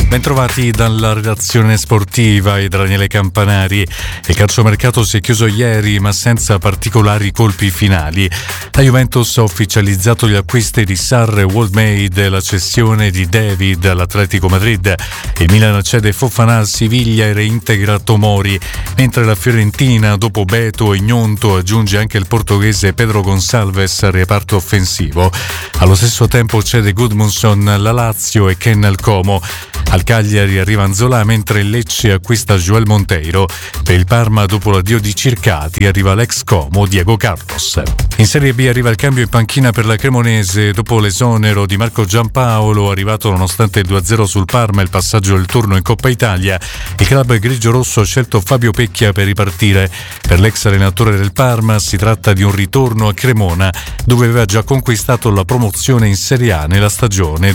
Bentrovati dalla redazione sportiva e da Daniele Campanari. Il calciomercato si è chiuso ieri ma senza particolari colpi finali. La Juventus ha ufficializzato gli acquisti di Sarr e Worldmade e la cessione di David all'Atletico Madrid. Il Milan cede Fofana al Siviglia e reintegra Tomori, mentre la Fiorentina dopo Beto e Gnonto aggiunge anche il portoghese Pedro Gonçalves al reparto offensivo. Allo stesso tempo cede Gudmundsson alla Lazio e Ken al Como. Al Cagliari arriva Anzola, mentre il Lecce acquista Joel Monteiro. Per il Parma, dopo l'addio di Circati, arriva l'ex Como Diego Carlos. In Serie B arriva il cambio in panchina per la Cremonese dopo l'esonero di Marco Giampaolo, arrivato nonostante il 2-0 sul Parma e il passaggio del turno in Coppa Italia. Il club grigio-rosso ha scelto Fabio Pecchia per ripartire. Per l'ex allenatore del Parma si tratta di un ritorno a Cremona, dove aveva già conquistato la promozione in Serie A nella stagione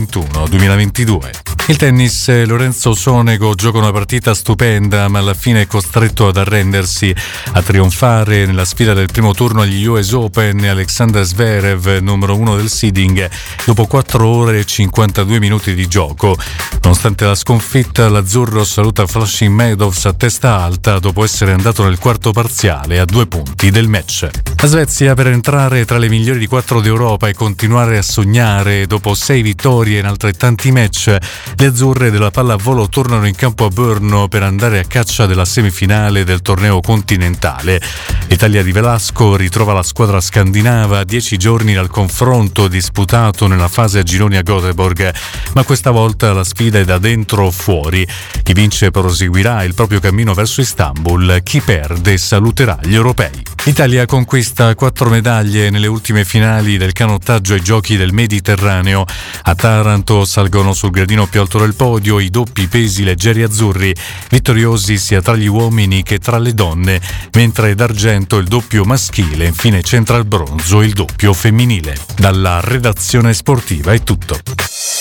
2021-2022. Il tennis, Lorenzo Sonego gioca una partita stupenda ma alla fine è costretto ad arrendersi. A trionfare nella sfida del primo turno agli US Open Alexander Zverev, numero 1 del seeding, dopo 4 ore e 52 minuti di gioco. Nonostante la sconfitta, l'azzurro saluta Flushing Meadows a testa alta dopo essere andato nel quarto parziale a 2 punti del match. La Svezia per entrare tra le migliori di 4 d'Europa e continuare a sognare dopo 6 vittorie in altrettanti match. Le azzurre della pallavolo tornano in campo a Brno per andare a caccia della semifinale del torneo continentale. L'Italia di Velasco ritrova la squadra scandinava a 10 giorni dal confronto disputato nella fase a gironi a Göteborg, ma questa volta la sfida è da dentro o fuori. Chi vince proseguirà il proprio cammino verso Istanbul, chi perde saluterà gli europei. L'Italia conquista 4 medaglie nelle ultime finali del canottaggio ai Giochi del Mediterraneo. A Taranto salgono sul gradino più alto del podio i doppi pesi leggeri azzurri, vittoriosi sia tra gli uomini che tra le donne, mentre d'argento il doppio maschile, infine centra al bronzo il doppio femminile. Dalla redazione sportiva è tutto.